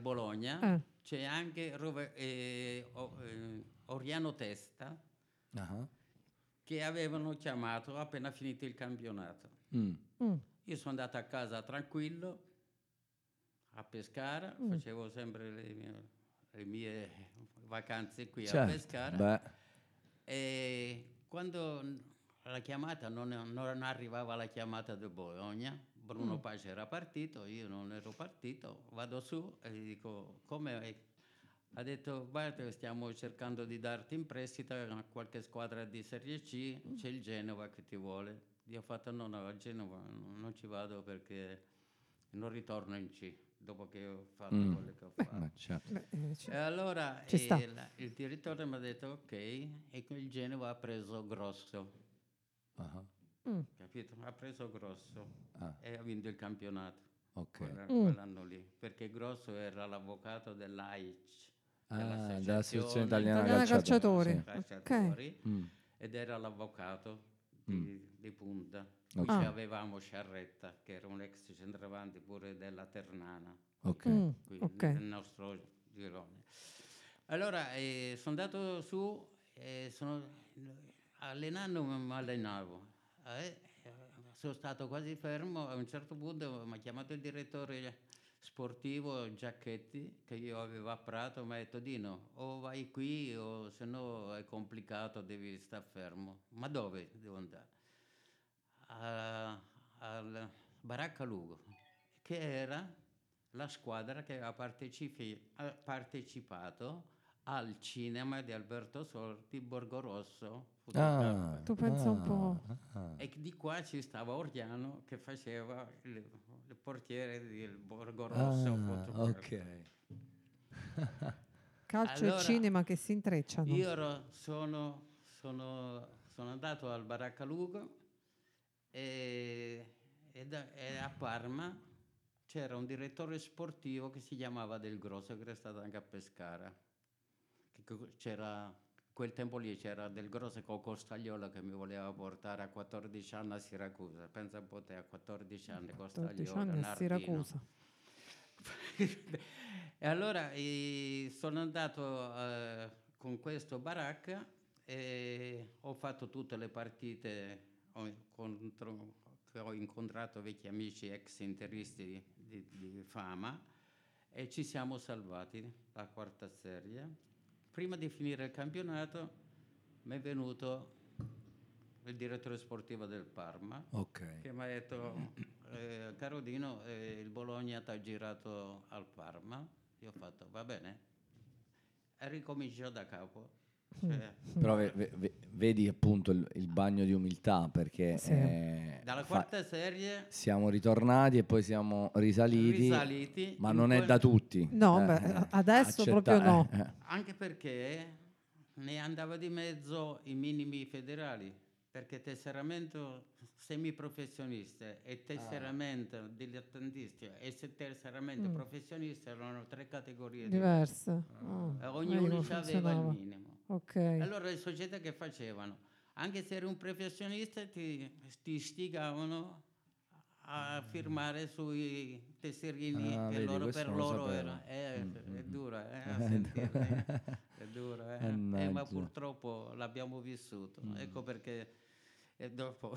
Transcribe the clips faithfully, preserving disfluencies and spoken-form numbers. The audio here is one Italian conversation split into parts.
Bologna Eh. c'è anche Rove- eh, O- eh, Oriano Testa Ah. che avevano chiamato appena finito il campionato. Mm. Mm. Io sono andato a casa tranquillo a Pescara, Mm. facevo sempre le mie, le mie vacanze qui Certo, a Pescara. beh. E quando la chiamata non, non arrivava la chiamata di Bologna, Bruno Mm. Pace era partito, io non ero partito, vado su e gli dico come. Ha detto guarda, stiamo cercando di darti in prestito a qualche squadra di Serie C, c'è il Genova che ti vuole. Io ho fatto no, no, al Genova non ci vado perché non ritorno in C dopo che ho fatto Mm. quello che ho Beh, fatto. ma certo. Beh, eh, ci- E allora Ci sta. eh, la- il direttore mi ha detto ok, e il Genova ha preso Grosso, Ah. Mm. capito? Ha preso Grosso Ah, e ha vinto il campionato. ok. quella- Mm. quell'anno lì, perché Grosso era l'avvocato dell'A I C, Ah, dell'Associazione Italiana Italiana Calciatori. Calciatori. Calciatori, Mm. ed era l'avvocato di, di punta. Qui Ok. Ah. avevamo Sciarretta, che era un ex centravanti pure della Ternana, Ok. Mm. qui Ok. nel nostro girone. Allora eh, sono andato su e sono allenando, mi allenavo. Eh, sono stato quasi fermo, a un certo punto mi ha chiamato il direttore sportivo Giacchetti, che io avevo a Prato, mi ha detto Dino, o vai qui o se no è complicato, devi stare fermo. Ma dove devo andare? A- al Baracca Lugo, che era la squadra che aveva partecipi- ha partecipato al cinema di Alberto Sordi, Borgo Rosso, Ah, Fotocamp. Tu pensa un ah, po'. ah. E di qua ci stava Oriano che faceva il, il portiere del Borgo Rosso. Ah, Fotocamp. ok. Calcio Allora, e cinema che si intrecciano. Io ero- sono, sono, sono andato al Baracca Lugo e, e da- e a Parma c'era un direttore sportivo che si chiamava Del Grosso, che era stato anche a Pescara. Che co- c'era, quel tempo lì c'era Del Grosso con Costagliola che mi voleva portare a quattordici anni a Siracusa. Pensa un po' te, a quattordici anni quattordici Costagliola, anni a Nardino. Siracusa. E allora eh, sono andato eh, con questo Baracca e ho fatto tutte le partite, ho, incontro- ho incontrato vecchi amici ex interisti di, di fama e ci siamo salvati la quarta serie. Prima di finire il campionato mi è venuto il direttore sportivo del Parma Ok. che mi ha detto eh, caro Dino, eh, il Bologna ti ha girato al Parma. Io ho fatto va bene e ricomincio da capo. Cioè, Però ve- ve- ve- vedi appunto il, il bagno di umiltà perché Sì. eh, dalla fa- quarta serie siamo ritornati e poi siamo risaliti, risaliti ma in non è quel- da tutti. No, Eh, beh, eh, adesso accetta- proprio no. eh, eh. anche perché ne andava di mezzo i minimi federali, perché tesseramento semiprofessionista e tesseramento dilettantisti e se tesseramento Mm. professionista erano tre categorie diverse. Diverse. Oh, E vedi ognuno come aveva il funzionava. minimo. Ok. Allora le società che facevano? Anche se eri un professionista ti, ti stigavano a firmare sui tesserini Ah, che vedi, loro, questo per non lo loro sapevo. era. Eh, Mm, è mm, dura eh, mm. a sentirla, eh. È dura, eh. Eh, ma Mannaggia. purtroppo l'abbiamo vissuto. Mm. Ecco perché e dopo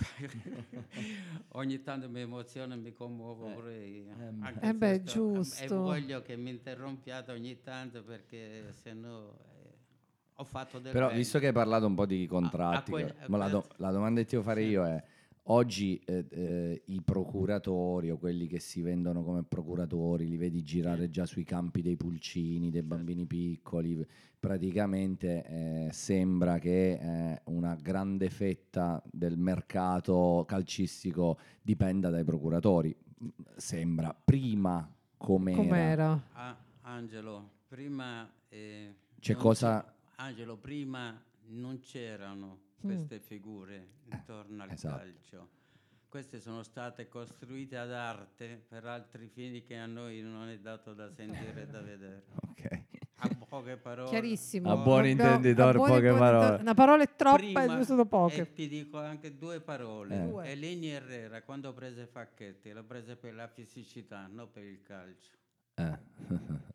ogni tanto mi emoziono e mi commuovo Eh, pure io. eh, beh. Anche Eh se beh, sto- giusto. E voglio che mi interrompiate ogni tanto perché se no eh, ho fatto del Però bene. visto che hai parlato un po' di contratti, a que- che- a ma la, do- quel- la domanda che ti devo fare Sì. io è, oggi eh, eh, i procuratori o quelli che si vendono come procuratori, li vedi girare Sì. già sui campi dei pulcini, dei bambini piccoli, praticamente eh, sembra che eh, una grande fetta del mercato calcistico dipenda dai procuratori. Sembra, prima com'era. Com'era? Ah, Angelo, prima eh, C'è non cosa- c'è- Angelo, prima non c'erano queste figure intorno al esatto. calcio. Queste sono state costruite ad arte per altri fini che a noi non è dato da sentire e da vedere. Ok. A poche parole. Chiarissimo. A buon Abbiamo- intenditor, a buon poche intenditor- parole. Una parola è troppa Prima- e due sono poche. E ti dico anche due parole. Eh. Due. Eleni Herrera, quando prese Facchetti, l'ha prese per la fisicità, non per il calcio. Eh.